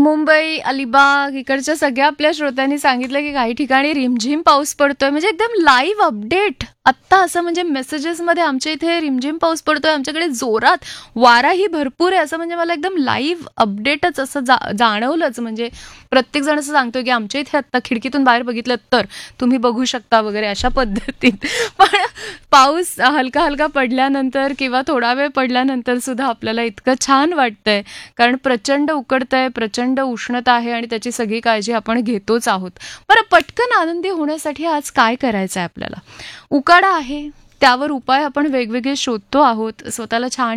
मुंबई, अलिबाग इकडच्या सगळ्या आपल्या श्रोत्यांनी सांगितलं की काही ठिकाणी रिमझिम पाऊस पडतोय, म्हणजे एकदम लाईव्ह अपडेट. आत्ता असं म्हणजे मेसेजेसमध्ये आमच्या इथे रिमझिम पाऊस पडतोय, आमच्याकडे जोरात वाराही भरपूर आहे, असं म्हणजे मला एकदम लाईव्ह अपडेटच असं जाणवलंच. म्हणजे प्रत्येक जण असं सांगतोय की आमच्या इथे आत्ता खिडकीतून बाहेर बघितलं तर तुम्ही बघू शकता वगैरे अशा पद्धतीत. पण पाऊस हलका हलका पडल्यानंतर किंवा थोडा वेळ पडल्यानंतर सुद्धा आपल्याला इतकं छान वाटतंय, कारण प्रचंड उकडतंय, प्रचंड उष्णता आहे आणि त्याची सगळी काळजी आपण घेतोच आहोत. बरं, पटकन आनंदी होण्यासाठी आज काय करायचं आहे आपल्याला? उकाडा आहे, त्यावर उपाय आपण वेगवेगळे शोधतो आहोत. स्वतःला छान